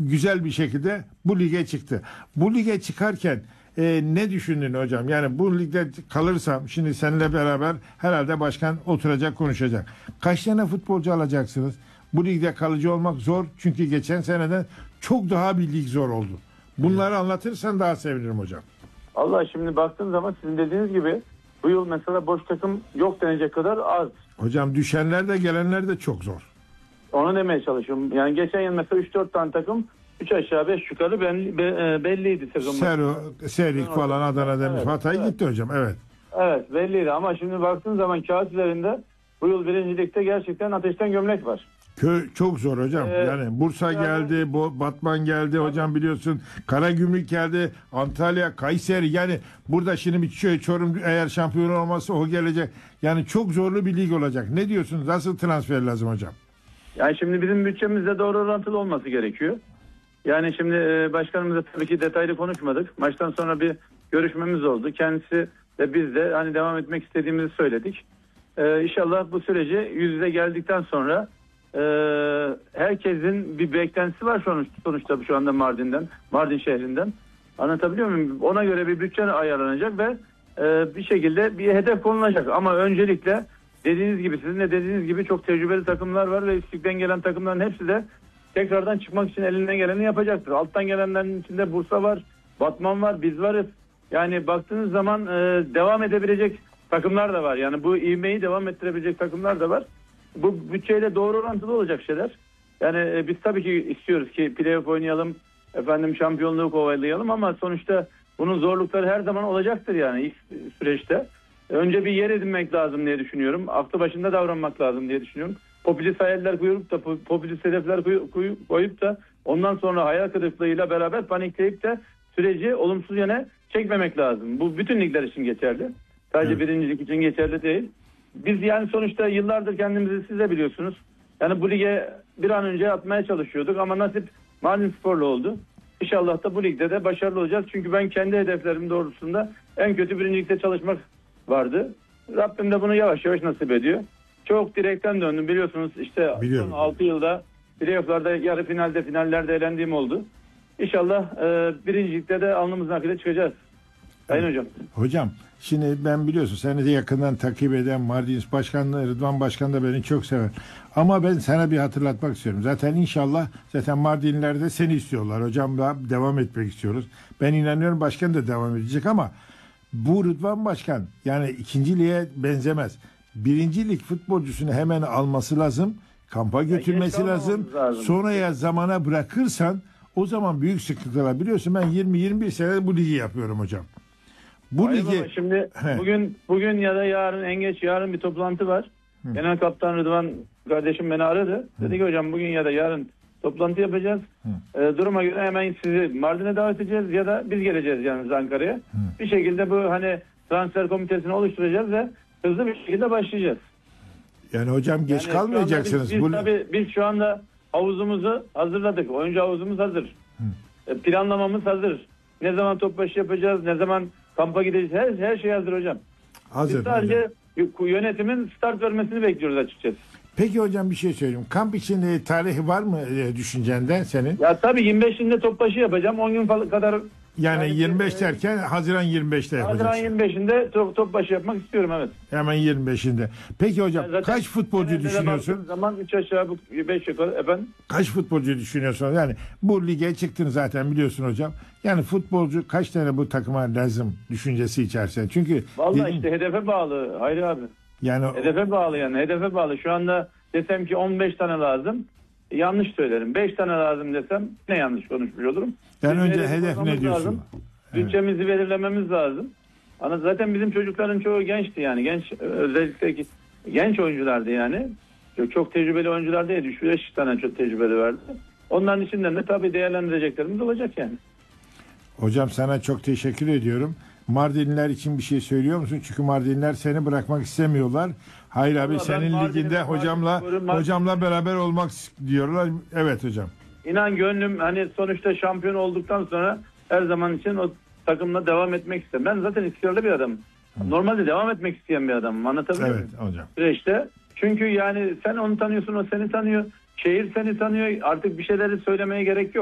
güzel bir şekilde bu lige çıktı. Bu lige çıkarken ne düşündün hocam? Yani bu ligde kalırsam şimdi seninle beraber herhalde başkan oturacak konuşacak. Kaç tane futbolcu alacaksınız? Bu ligde kalıcı olmak zor. Çünkü geçen seneden çok daha bir lig zor oldu. Bunları anlatırsan daha sevinirim hocam. Allah şimdi baktığın zaman sizin dediğiniz gibi bu yıl mesela boş takım yok denecek kadar az. Hocam düşenler de gelenler de çok zor. Onu demeye çalışıyorum. Yani geçen yıl mesela 3-4 tane takım 3 aşağı 5 yukarı belliydi sezonda. Serik falan Adana Demir Hatay gitti hocam. Evet. Evet belliydi ama şimdi baktığın zaman kağıt üzerinde bu yıl birincilikte gerçekten ateşten gömlek var. Çok zor hocam. Yani Bursa geldi, Batman geldi hocam biliyorsun. Karagümrük geldi, Antalya, Kayseri. Yani burada şimdi bir Çorum eğer şampiyon olmazsa o gelecek. Yani çok zorlu bir lig olacak. Ne diyorsunuz? Nasıl transfer lazım hocam? Yani şimdi bizim bütçemizle doğru orantılı olması gerekiyor. Yani şimdi başkanımızla tabii ki detaylı konuşmadık. Maçtan sonra bir görüşmemiz oldu. Kendisi de biz de hani devam etmek istediğimizi söyledik. İnşallah bu süreci yüz yüze geldikten sonra herkesin bir beklentisi var sonuçta şu anda Mardin şehrinden. Anlatabiliyor muyum? Ona göre bir bütçe ayarlanacak ve bir şekilde bir hedef konulacak. Ama öncelikle dediğiniz gibi sizin de dediğiniz gibi çok tecrübeli takımlar var ve üstlükten gelen takımların hepsi de tekrardan çıkmak için elinden geleni yapacaktır. Alttan gelenlerin içinde Bursa var, Batman var, biz varız. Yani baktığınız zaman devam edebilecek takımlar da var. Yani bu ivmeyi devam ettirebilecek takımlar da var. Bu bütçeyle doğru orantılı olacak şeyler. Yani biz tabii ki istiyoruz ki playoff oynayalım, şampiyonluğu kovalayalım ama sonuçta bunun zorlukları her zaman olacaktır yani ilk süreçte. Önce bir yer edinmek lazım diye düşünüyorum. Aklı başında davranmak lazım diye düşünüyorum. Popülist hayaller koyup da popülist hedefler koyup da ondan sonra hayal kırıklığıyla beraber panikleyip de süreci olumsuz yöne çekmemek lazım. Bu bütün ligler için geçerli. Sadece birincilik için geçerli değil. Biz yani sonuçta yıllardır kendimizi siz de biliyorsunuz. Yani bu lige bir an önce atmaya çalışıyorduk ama nasip Mardinspor'la oldu. İnşallah da bu ligde de başarılı olacağız. Çünkü ben kendi hedeflerim doğrultusunda en kötü birincilikte çalışmak vardı. Rabbim de bunu yavaş yavaş nasip ediyor. Çok direkten döndüm biliyorsunuz işte son 6 yılda playoff'larda yarı finalde finallerde elendiğim oldu. İnşallah birincilikte de alnımızın akıyla çıkacağız. Sayın hocam. Hocam şimdi ben biliyorsun seni de yakından takip eden Mardin Başkanı Rıdvan Başkan da beni çok sever. Ama ben sana bir hatırlatmak istiyorum. Zaten Mardinliler de seni istiyorlar. Hocamla devam etmek istiyoruz. Ben inanıyorum başkan da devam edecek ama bu Rıdvan Başkan yani ikinciliğe benzemez. Birincilik futbolcusunu hemen alması lazım. Kampa götürmesi lazım. Sonraya zamana bırakırsan o zaman büyük sıkıntılar. Biliyorsun ben 20-21 sene bu ligi yapıyorum hocam. Şimdi bugün ya da yarın en geç yarın bir toplantı var. Genel Kaptan Rıdvan kardeşim beni aradı. Dedi ki hocam bugün ya da yarın toplantı yapacağız. Duruma göre hemen sizi Mardin'e davet edeceğiz ya da biz geleceğiz yani Ankara'ya. Bir şekilde bu transfer komitesini oluşturacağız ve hızlı bir şekilde başlayacağız. Yani hocam geç kalmayacaksınız. Biz şu anda havuzumuzu hazırladık. Oyuncu havuzumuz hazır. Planlamamız hazır. Ne zaman top başı yapacağız, ne zaman kampa gideceğiz. Her şey hazır hocam. Hazır. Biz sadece yönetimin start vermesini bekliyoruz açıkçası. Peki hocam bir şey söyleyeyim. Kamp için tarihi var mı düşüncende senin? Ya tabii 25'inde top başı yapacağım. 10 gün kadar. Yani 25 derken Haziran 25'te yapacaksın. Haziran 25'inde top başı yapmak istiyorum evet. Hemen 25'inde. Peki hocam kaç futbolcu düşünüyorsun? Zaman 3 aşağı 5 yukarı efendim. Kaç futbolcu düşünüyorsun? Yani bu lige çıktın zaten biliyorsun hocam. Yani futbolcu kaç tane bu takıma lazım düşüncesi içerisinde? Çünkü vallahi işte hedefe bağlı Hayri abi. Yani hedefe bağlı yani. Hedefe bağlı. Şu anda desem ki 15 tane lazım. Yanlış söylerim. 5 tane lazım desem ne yanlış konuşmuş olurum. Yani önce hedef ne diyorsun? Lazım. Bütçemizi belirlememiz lazım. Ama zaten bizim çocukların çoğu gençti yani. Özellikle genç oyunculardı yani. Çok tecrübeli oyuncular değil. 3-5 tane çok tecrübeli vardı. Onların içinden de tabii değerlendireceklerimiz olacak yani. Hocam sana çok teşekkür ediyorum. Mardinliler için bir şey söylüyor musun? Çünkü Mardinliler seni bırakmak istemiyorlar. Hayır abi senin liginde hocamla beraber olmak diyorlar. Evet hocam. İnan gönlüm sonuçta şampiyon olduktan sonra her zaman için o takımla devam etmek isterim. Ben zaten istikrarlı bir adamım. Normalde devam etmek isteyen bir adamım. Anlatabiliyor muyum? Evet hocam. Süreçte. Çünkü yani sen onu tanıyorsun, o seni tanıyor. Şehir seni tanıyor. Artık bir şeyleri söylemeye gerek yok.